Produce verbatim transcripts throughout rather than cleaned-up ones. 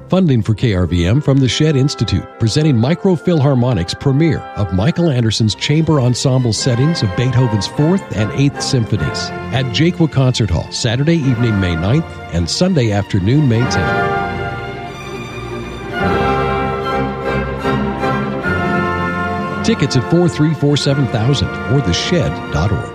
Funding for K R V M from the Shed Institute, presenting Microphilharmonic's premiere of Michael Anderson's chamber ensemble settings of Beethoven's Fourth and Eighth Symphonies at Jaquia Concert Hall, Saturday evening, May ninth, and Sunday afternoon, May tenth. Tickets at four three four seven thousand or the shed dot org.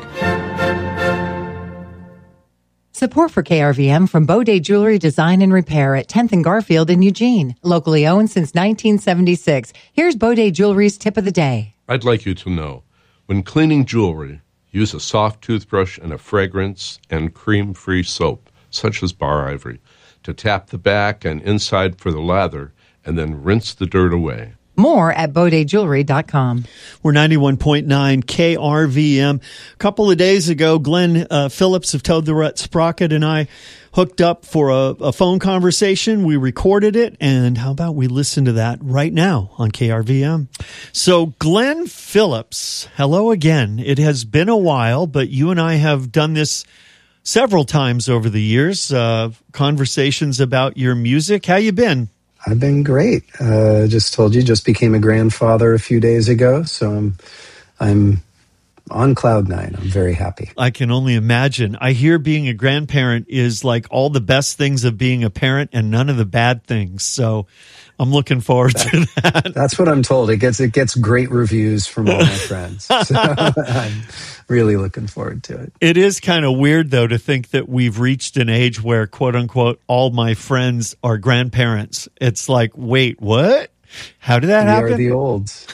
Support for K R V M from Baudet Jewelry Design and Repair at tenth and Garfield in Eugene. Locally owned since nineteen seventy-six. Here's Baudet Jewelry's tip of the day. I'd like you to know, when cleaning jewelry, use a soft toothbrush and a fragrance and cream-free soap, such as Bar Ivory, to tap the back and inside for the lather, and then rinse the dirt away. More at Baudet Jewelry dot com. We're ninety-one point nine K R V M. A couple of days ago, Glenn uh, Phillips of Toad the Wet Sprocket and I hooked up for a, a phone conversation. We recorded it, and how about we listen to that right now on K R V M? So, Glenn Phillips, hello again. It has been a while, but you and I have done this several times over the years, uh, conversations about your music. How you been? I've been great. Uh, just told you, just became a grandfather a few days ago, so I'm, I'm on cloud nine. I'm very happy. I can only imagine. I hear being a grandparent is like all the best things of being a parent and none of the bad things. So I'm looking forward that, to that. That's what I'm told. It gets it gets great reviews from all my friends. So I'm really looking forward to it. It is kind of weird, though, to think that we've reached an age where, quote unquote, all my friends are grandparents. It's like, wait, what? How did that we happen? We are the olds.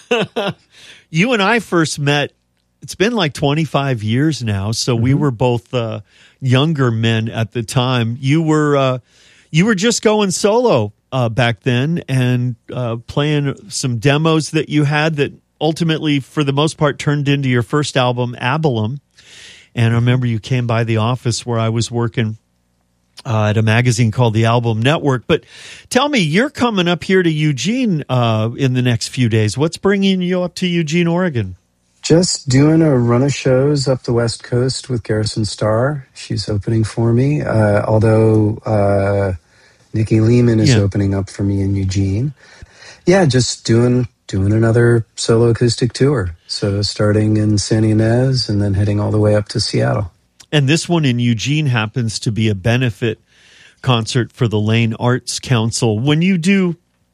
You and I first met, it's been like twenty-five years now. So mm-hmm. we were both uh, younger men at the time. You were, uh, you were just going solo uh, back then and uh, playing some demos that you had that ultimately, for the most part, turned into your first album, Abalum. And I remember you came by the office where I was working uh, at a magazine called The Album Network. But tell me, you're coming up here to Eugene uh, in the next few days. What's bringing you up to Eugene, Oregon? Just doing a run of shows up the West Coast with Garrison Starr. She's opening for me, uh, although uh, Nikki Lehman is yeah. opening up for me in Eugene. Yeah, just doing... doing another solo acoustic tour. So starting in San Ynez and then heading all the way up to Seattle. And this one in Eugene happens to be a benefit concert for the Lane Arts Council. When you do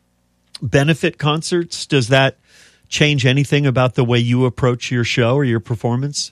benefit concerts, does that change anything about the way you approach your show or your performance?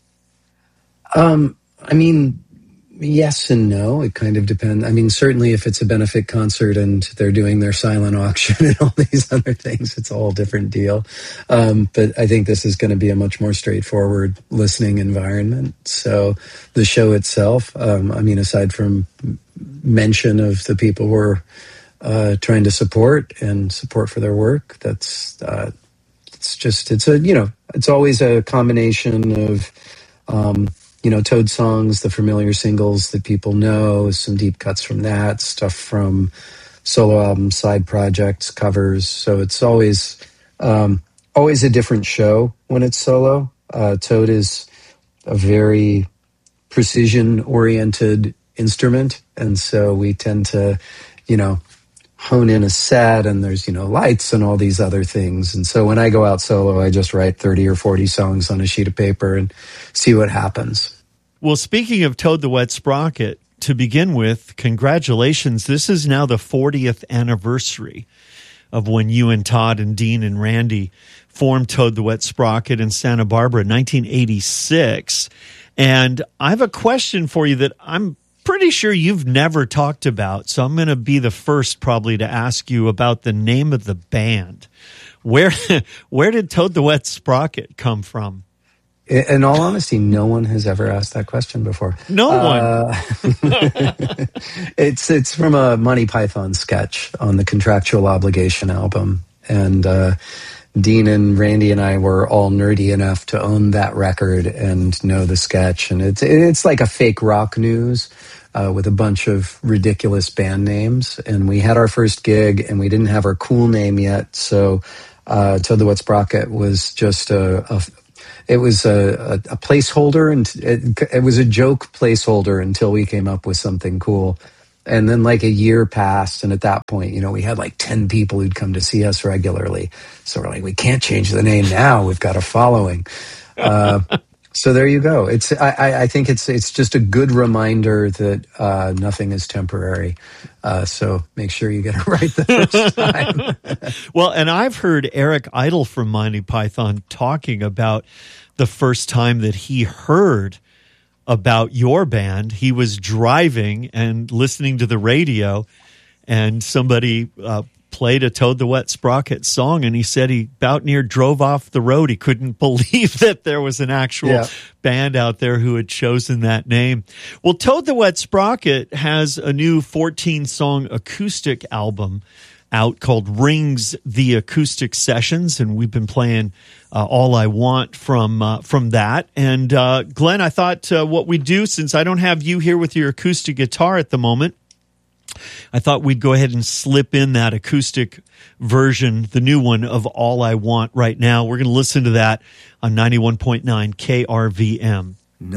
Um, I mean, yes and no. It kind of depends. I mean, certainly if it's a benefit concert and they're doing their silent auction and all these other things, it's a whole different deal. Um, but I think this is going to be a much more straightforward listening environment. So the show itself, um, I mean, aside from mention of the people we're uh, trying to support and support for their work, that's uh, it's just, it's a, you know, it's always a combination of, um, you know, Toad songs, the familiar singles that people know, some deep cuts from that, stuff from solo albums, side projects, covers. So it's always um, always a different show when it's solo. Uh, Toad is a very precision-oriented instrument, and so we tend to, you know, hone in a set, and there's, you know, lights and all these other things. And so when I go out solo, I just write thirty or forty songs on a sheet of paper and see what happens. Well, speaking of Toad the Wet Sprocket, to begin with, congratulations. This is now the fortieth anniversary of when you and Todd and Dean and Randy formed Toad the Wet Sprocket in Santa Barbara in nineteen eighty-six. And I have a question for you that I'm pretty sure you've never talked about, so I'm going to be the first probably to ask you about the name of the band. Where where did Toad the Wet Sprocket come from? In all honesty, no one has ever asked that question before. No one. Uh, it's it's from a Monty Python sketch on the Contractual Obligation album, and uh, Dean and Randy and I were all nerdy enough to own that record and know the sketch, and it's it's like a fake rock news uh, with a bunch of ridiculous band names. And we had our first gig, and we didn't have our cool name yet, so uh, Toad the Wet Sprocket was just a. a It was a, a, a placeholder, and it, it was a joke placeholder until we came up with something cool. And then like a year passed, and at that point, you know, we had like ten people who'd come to see us regularly. So we're like, we can't change the name now. We've got a following. Uh, so there you go. It's I, I think it's it's just a good reminder that uh, nothing is temporary. Uh, so make sure you get it right the first time. Well, and I've heard Eric Idle from Monty Python talking about the first time that he heard about your band. He was driving and listening to the radio, and somebody uh, played a Toad the Wet Sprocket song, and he said he about near drove off the road. He couldn't believe that there was an actual yeah. band out there who had chosen that name. Well, Toad the Wet Sprocket has a new fourteen-song acoustic album out called Rings the Acoustic Sessions, and we've been playing uh, All I Want from uh, from that. And uh, Glenn, I thought uh, what we'd do, since I don't have you here with your acoustic guitar at the moment, I thought we'd go ahead and slip in that acoustic version, the new one of All I Want right now. We're going to listen to that on ninety-one point nine K R V M.